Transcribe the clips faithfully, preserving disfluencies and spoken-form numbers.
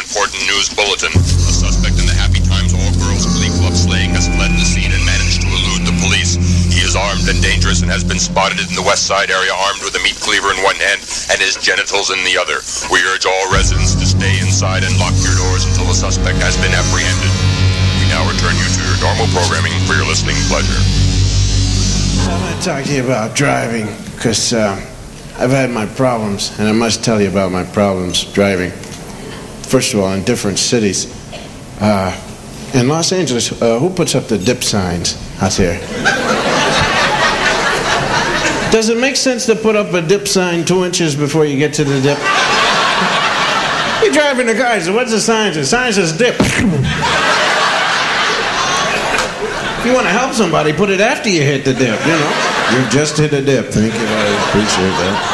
important news bulletin. A suspect in the Happy Times All Girls Glee Club slaying has fled the scene and managed to elude the police. He is armed and dangerous and has been spotted in the West Side area armed with a meat cleaver in one hand and his genitals in the other. We urge all residents to stay inside and lock your doors until the suspect has been apprehended. We now return you to your normal programming for your listening pleasure. I want to talk to you about driving, because uh, I've had my problems, and I must tell you about my problems driving. First of all, in different cities. Uh, in Los Angeles, uh, who puts up the dip signs out there? Does it make sense to put up a dip sign two inches before you get to the dip? You're driving the car, so what's the sign? The sign says dip. If you want to help somebody, put it after you hit the dip, you know. You've just hit a dip. Thank you. I appreciate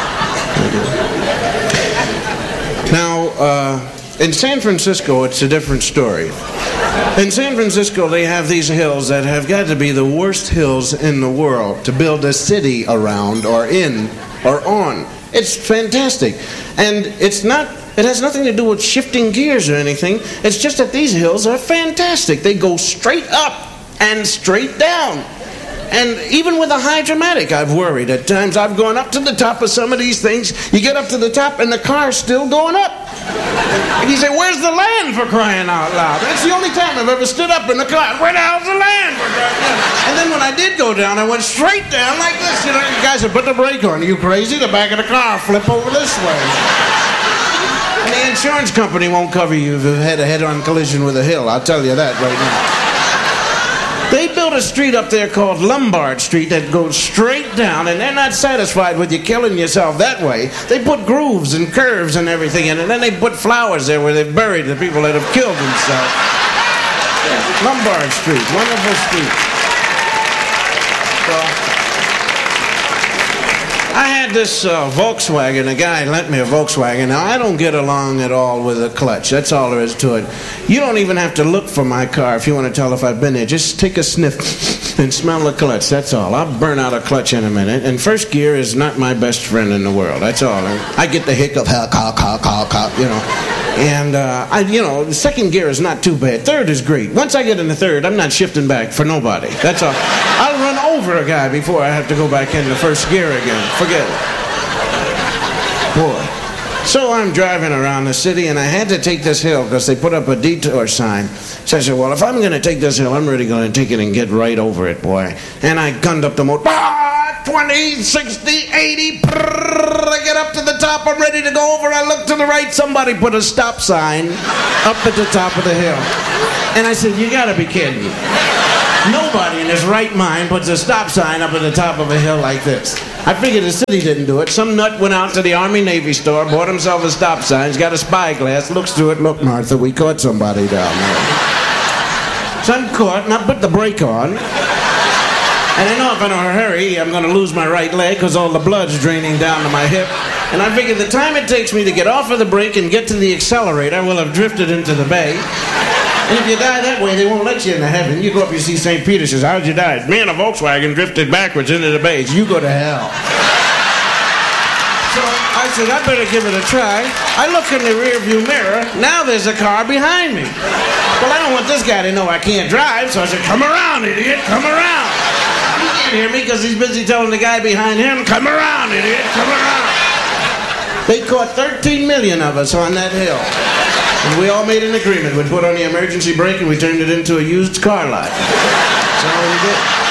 that. Now, uh, in San Francisco, it's a different story. In San Francisco, they have these hills that have got to be the worst hills in the world to build a city around or in or on. It's fantastic. And it's not... It has nothing to do with shifting gears or anything. It's just that these hills are fantastic. They go straight up and straight down. And even with a high dramatic, I've worried. At times I've gone up to the top of some of these things. You get up to the top and the car's still going up. And you say, where's the land, for crying out loud? That's the only time I've ever stood up in the car. Where the hell's the land, for crying out loud? And then when I did go down, I went straight down like this. You know, you guys said, put the brake on. Are you crazy? The back of the car flip over this way. And the insurance company won't cover you if you've had a head-on collision with a hill. I'll tell you that right now. They built a street up there called Lombard Street that goes straight down, and they're not satisfied with you killing yourself that way. They put grooves and curves and everything in it, and then they put flowers there where they've buried the people that have killed themselves. Yeah. Lombard Street, wonderful street. So, I had this uh, Volkswagen. A guy lent me a Volkswagen. Now, I don't get along at all with a clutch. That's all there is to it. You don't even have to look for my car if you want to tell if I've been there. Just take a sniff and smell the clutch. That's all. I'll burn out a clutch in a minute. And first gear is not my best friend in the world. That's all. I get the hiccup, ha, ca, ca, ca, ca, you know. And, uh, I, you know, the second gear is not too bad. Third is great. Once I get in the third, I'm not shifting back for nobody. That's all. I'll run over a guy before I have to go back in the first gear again. Forget it. Boy. So I'm driving around the city, and I had to take this hill because they put up a detour sign. So I said, well, if I'm going to take this hill, I'm really going to take it and get right over it, boy. And I gunned up the motor. Ah, twenty, sixty, eighty. Brrr, I get up to the top. I'm ready to go over. I look to the right. Somebody put a stop sign up at the top of the hill. And I said, you got to be kidding me. Nobody in his right mind puts a stop sign up at the top of a hill like this. I figured the city didn't do it. Some nut went out to the Army-Navy store, bought himself a stop sign, he's got a spyglass, looks through it, look, Martha, we caught somebody down there. So I'm caught, and I put the brake on. And I know if I'm in a hurry, I'm going to lose my right leg because all the blood's draining down to my hip. And I figured the time it takes me to get off of the brake and get to the accelerator will have drifted into the bay. And if you die that way, they won't let you into heaven. You go up, you see Saint Peter, says, how'd you die? Me and a Volkswagen drifted backwards into the base. You go to hell. So I said, I better give it a try. I look in the rearview mirror. Now there's a car behind me. Well, I don't want this guy to know I can't drive, so I said, come around, idiot, come around. He can't hear me because he's busy telling the guy behind him, come around, idiot, come around. They caught thirteen million of us on that hill. And we all made an agreement. We'd put on the emergency brake and we turned it into a used car lot. That's all we did.